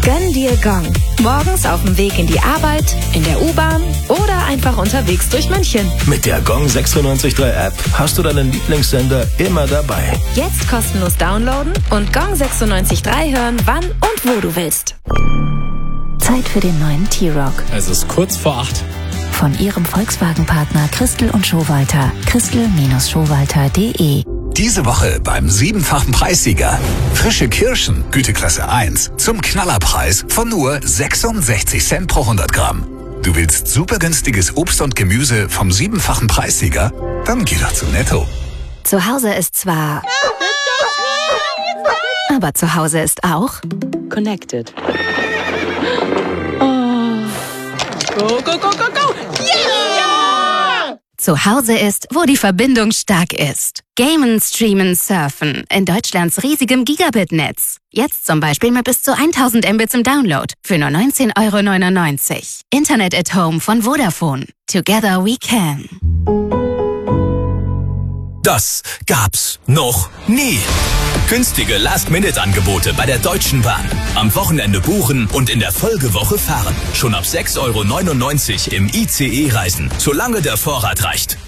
Gönn dir Gong. Morgens auf dem Weg in die Arbeit, in der U-Bahn oder einfach unterwegs durch München. Mit der Gong 96.3 App hast du deinen Lieblingssender immer dabei. Jetzt kostenlos downloaden und Gong 96.3 hören, wann und wo du willst. Zeit für den neuen T-Rock. Es ist kurz vor 8. Von Ihrem Volkswagen-Partner Christel und Schowalter. Christel-Schowalter.de. Diese Woche beim 7-fachen Preissieger. Frische Kirschen, Güteklasse 1, zum Knallerpreis von nur 66 Cent pro 100 Gramm. Du willst super günstiges Obst und Gemüse vom 7-fachen Preissieger? Dann geh doch zu Netto. Zu Hause ist zwar... aber zu Hause ist auch... Connected. Oh. Go, go, go, go, go! Yeah! Zu Hause ist, wo die Verbindung stark ist. Gamen, Streamen, Surfen in Deutschlands riesigem Gigabit-Netz. Jetzt zum Beispiel mit bis zu 1000 Mbits im Download für nur 19,99 €. Internet at Home von Vodafone. Together we can. Das gab's noch nie. Günstige Last-Minute-Angebote bei der Deutschen Bahn. Am Wochenende buchen und in der Folgewoche fahren. Schon ab 6,99 € im ICE reisen, solange der Vorrat reicht.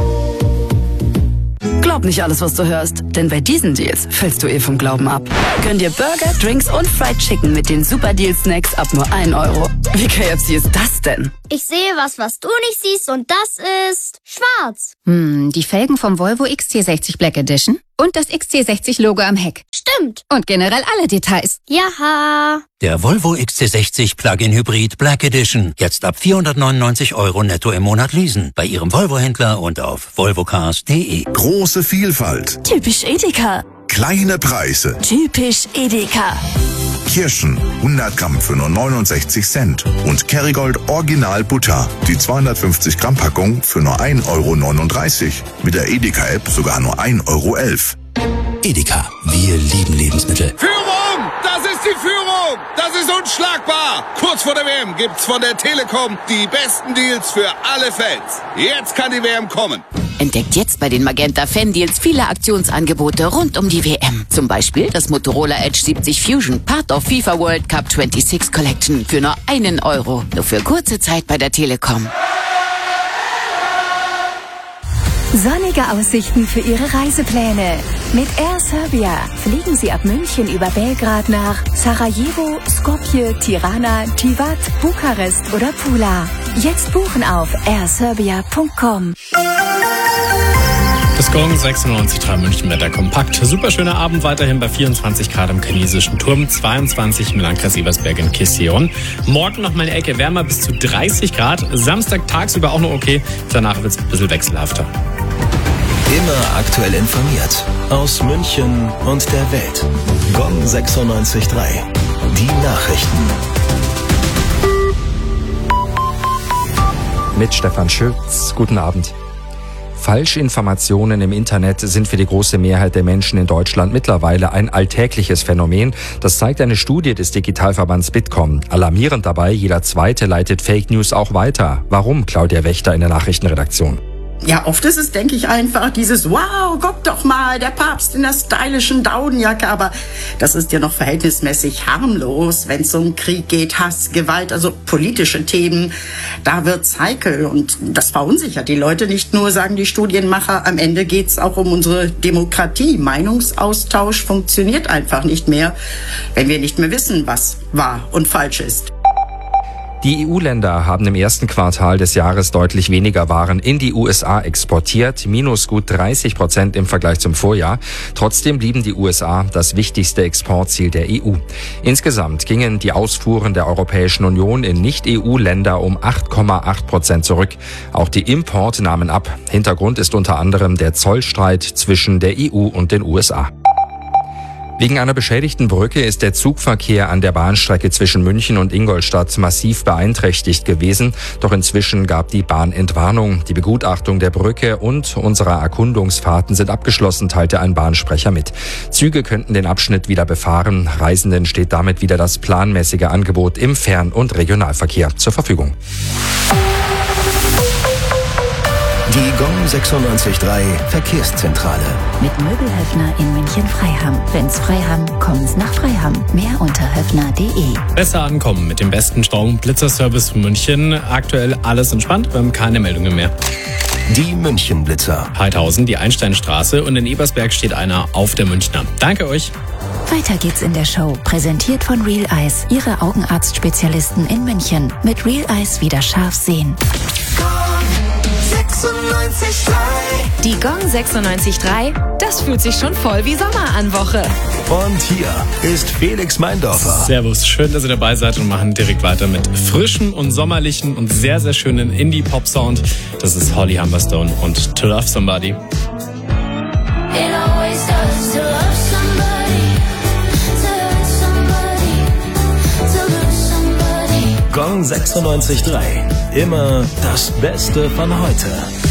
Glaub nicht alles, was du hörst, denn bei diesen Deals fällst du vom Glauben ab. Gönn dir Burger, Drinks und Fried Chicken mit den Super-Deal-Snacks ab nur 1 €. Wie KFC ist das denn? Ich sehe was du nicht siehst und das ist schwarz. Die Felgen vom Volvo XC60 Black Edition und das XC60-Logo am Heck. Stimmt. Und generell alle Details. Jaha. Der Volvo XC60 Plug-in Hybrid Black Edition. Jetzt ab 499 € netto im Monat leasen. Bei Ihrem Volvo-Händler und auf volvocars.de. Große Vielfalt. Typisch Edeka. Kleine Preise. Typisch Edeka. Kirschen 100 Gramm für nur 69 Cent. Und Kerrygold Original Butter. Die 250 Gramm Packung für nur 1,39 €. Mit der Edeka-App sogar nur 1,11 €. Edeka, wir lieben Lebensmittel. Führung! Das ist die Führung! Das ist unschlagbar! Kurz vor der WM gibt's von der Telekom die besten Deals für alle Fans. Jetzt kann die WM kommen. Entdeckt jetzt bei den Magenta Fan-Deals viele Aktionsangebote rund um die WM. Zum Beispiel das Motorola Edge 70 Fusion, Part of FIFA World Cup 26 Collection für nur 1 €. Nur für kurze Zeit bei der Telekom. Sonnige Aussichten für Ihre Reisepläne. Mit Air Serbia fliegen Sie ab München über Belgrad nach Sarajevo, Skopje, Tirana, Tivat, Bukarest oder Pula. Jetzt buchen auf airserbia.com. Das Gong 96.3 München mit der Kompakt. Superschöner Abend weiterhin bei 24 Grad am Chinesischen Turm, 22 im Landkreis Ebersberg in Kission. Morgen noch mal eine Ecke wärmer bis zu 30 Grad. Samstag tagsüber auch noch okay. Danach wird es ein bisschen wechselhafter. Immer aktuell informiert. Aus München und der Welt. Gong 96.3. Die Nachrichten. Mit Stefan Schütz. Guten Abend. Falschinformationen im Internet sind für die große Mehrheit der Menschen in Deutschland mittlerweile ein alltägliches Phänomen. Das zeigt eine Studie des Digitalverbands Bitkom. Alarmierend dabei, jeder Zweite leitet Fake News auch weiter. Warum, Claudia Wächter in der Nachrichtenredaktion? Ja, oft ist es, denke ich, einfach dieses wow, guck doch mal, der Papst in der stylischen Daunenjacke, aber das ist ja noch verhältnismäßig harmlos, wenn es um Krieg geht, Hass, Gewalt, also politische Themen, da wird's heikel und das verunsichert die Leute nicht nur, sagen die Studienmacher, am Ende geht's auch um unsere Demokratie. Meinungsaustausch funktioniert einfach nicht mehr, wenn wir nicht mehr wissen, was wahr und falsch ist. Die EU-Länder haben im ersten Quartal des Jahres deutlich weniger Waren in die USA exportiert, minus gut 30% im Vergleich zum Vorjahr. Trotzdem blieben die USA das wichtigste Exportziel der EU. Insgesamt gingen die Ausfuhren der Europäischen Union in Nicht-EU-Länder um 8,8% zurück. Auch die Importe nahmen ab. Hintergrund ist unter anderem der Zollstreit zwischen der EU und den USA. Wegen einer beschädigten Brücke ist der Zugverkehr an der Bahnstrecke zwischen München und Ingolstadt massiv beeinträchtigt gewesen. Doch inzwischen gab die Bahn Entwarnung. Die Begutachtung der Brücke und unserer Erkundungsfahrten sind abgeschlossen, teilte ein Bahnsprecher mit. Züge könnten den Abschnitt wieder befahren. Reisenden steht damit wieder das planmäßige Angebot im Fern- und Regionalverkehr zur Verfügung. Die Gong 96.3 Verkehrszentrale. Mit Möbelhöfner in München-Freiham. Wenn's Freiham, kommen's nach Freiham. Mehr unter höfner.de. Besser ankommen mit dem besten Staublitzer-Service von München. Aktuell alles entspannt, wir haben keine Meldungen mehr. Die München-Blitzer. Heidhausen, die Einsteinstraße und in Ebersberg steht einer auf der Münchner. Danke euch. Weiter geht's in der Show. Präsentiert von Real Eyes, Ihre Augenarztspezialisten in München. Mit Real Eyes wieder scharf sehen. Die Gong 96.3, das fühlt sich schon voll wie Sommer an Woche. Und hier ist Felix Meindorfer. Servus, schön, dass ihr dabei seid und machen direkt weiter mit frischem und sommerlichen und sehr, sehr schönen Indie-Pop-Sound. Das ist Holly Humberstone und To Love Somebody. Gong 96.3. Immer das Beste von heute.